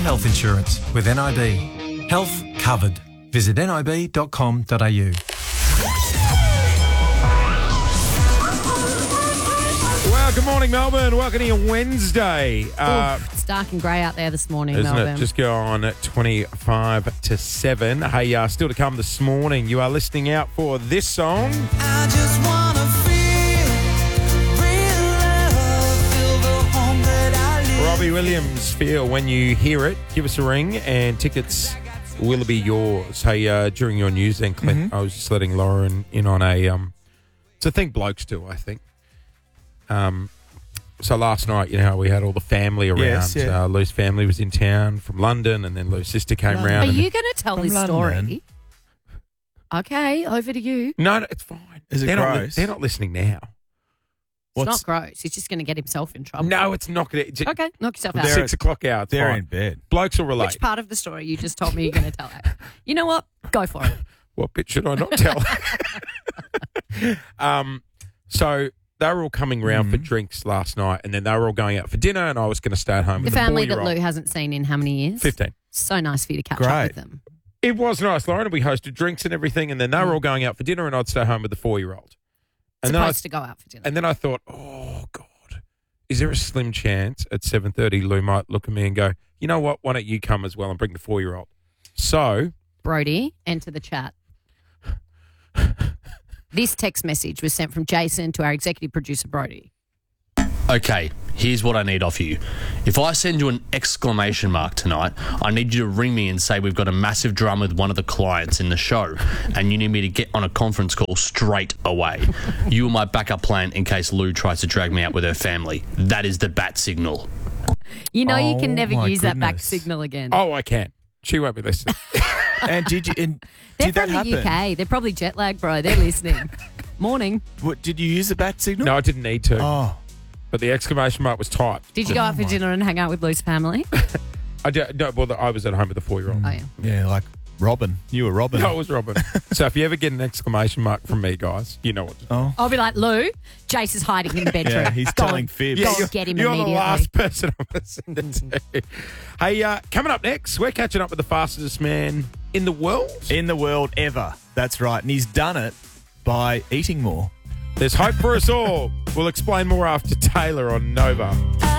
health insurance with NIB. Health covered. Visit nib.com.au. Well, good morning, Melbourne. Welcome to your Wednesday. It's dark and grey out there this morning, Isn't Melbourne. it? Just go on at 25 to 7. Hey, still to come this morning, you are listening out for this song. I just wanna feel real love, feel the home that I live. Robbie Williams, Feel When You Hear It. Give us a ring and tickets will be yours. Hey, during your news then, Clint, I was just letting Lauren in on it's a thing blokes do, I think. So last night, you know how we had all the family around. Yes, yeah. Lou's family was in town from London, and then Lou's sister came round. Are and you going to tell this London. story? Okay, over to you. No, it's fine. Is it they're gross? They're not listening now. It's not gross. He's just going to get himself in trouble. No, it's not going to. Okay, knock yourself out. They're- 6 o'clock out. It's They're fine. in bed. Blokes will relate. Which part of the story you just told me you're going to tell? You know what? Go for it. What bit should I not tell? So they were all coming round for drinks last night, and then they were all going out for dinner, and I was going to stay at home The with family the that Lou hasn't seen in how many years? 15. So nice for you to catch up Great. with them. It was nice, Lauren. We hosted drinks and everything, and then they were all going out for dinner, and I'd stay home with the 4-year-old. And then Supposed to go out for dinner. And then I thought, oh, God, is there a slim chance at 7:30 Lou might look at me and go, you know what, why don't you come as well and bring the 4-year-old? So Brody, enter the chat. This text message was sent from Jason to our executive producer, Brody. Okay, here's what I need off you. If I send you an exclamation mark tonight, I need you to ring me and say we've got a massive drama with one of the clients in the show, and you need me to get on a conference call straight away. You are my backup plan in case Lou tries to drag me out with her family. That is the bat signal. You know you Oh, can never my use that back goodness. signal again. Oh, I can. She won't be listening. And did you? And They're did that from the happen? UK. They're probably jet lagged, bro. They're listening. Morning. What, did you use the bat signal? No, I didn't need to. Oh, But the exclamation mark was typed. Did you go out for dinner and hang out with Lou's family? I was at home with the 4-year-old. Oh, yeah. yeah, like Robin. You were Robin. No, it was Robin. So if you ever get an exclamation mark from me, guys, you know what to do. Oh, I'll be like, Lou, Jace is hiding in the bedroom. yeah, he's Go telling on. fibs. Go and get him You're immediately. the last person I'm going to send it to. Hey, coming up next, we're catching up with the fastest man in the world. In the world ever. That's right. And he's done it by eating more. There's hope for us all. We'll explain more after Taylor on Nova.